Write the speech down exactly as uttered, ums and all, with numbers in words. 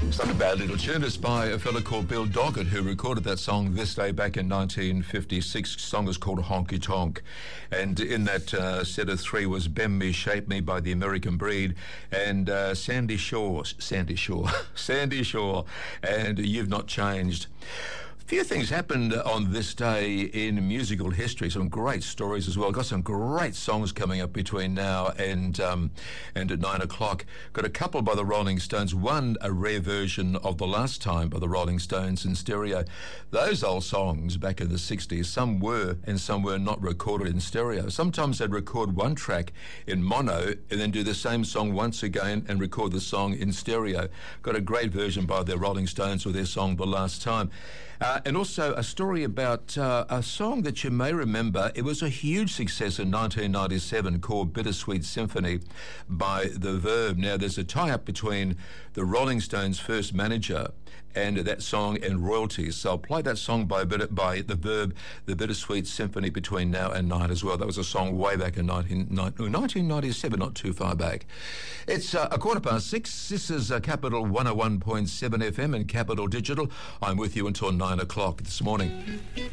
It's not a bad little tune. It's by a fellow called Bill Doggett, who recorded that song this day back in nineteen fifty-six. The song is called Honky Tonk. And in that uh, set of three was Bend Me, Shape Me by the American Breed, and uh, Sandy Shore, Sandy Shore, Sandy Shore, and You've Not Changed. Few things happened on this day in musical history. Some great stories as well. Got some great songs coming up between now and um, and at nine o'clock. Got a couple by the Rolling Stones. One, a rare version of The Last Time by the Rolling Stones in stereo. Those old songs back in the sixties, some were and some were not recorded in stereo. Sometimes they'd record one track in mono and then do the same song once again and record the song in stereo. Got a great version by the Rolling Stones with their song The Last Time. Uh, and also a story about uh, a song that you may remember. It was a huge success in nineteen ninety-seven called Bittersweet Symphony by The Verve. Now, there's a tie-up between the Rolling Stones' first manager and that song and royalties. So I'll play that song by by The Verve, the Bittersweet Symphony, between now and night as well. That was a song way back in nineteen ninety-seven, not too far back. It's uh, a quarter past six. This is uh, Capital one oh one point seven F M and Capital Digital. I'm with you until nine o'clock this morning.